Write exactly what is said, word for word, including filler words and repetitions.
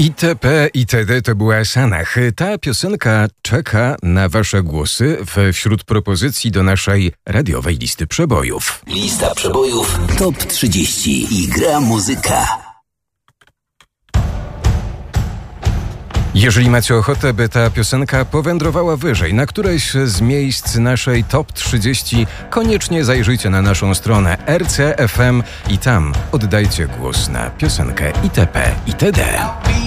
itp. itd. To była Sanach. Ta piosenka czeka na wasze głosy wśród propozycji do naszej radiowej listy przebojów. Lista przebojów top trzydzieści i gra muzyka. Jeżeli macie ochotę, by ta piosenka powędrowała wyżej na któreś z miejsc naszej top trzydzieści, koniecznie zajrzyjcie na naszą stronę R C F M i tam oddajcie głos na piosenkę itp. itd.